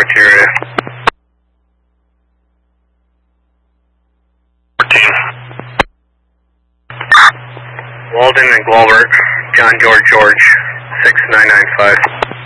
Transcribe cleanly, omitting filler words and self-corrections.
report to your area. 14. Walden and Gualbert, John George, 6995.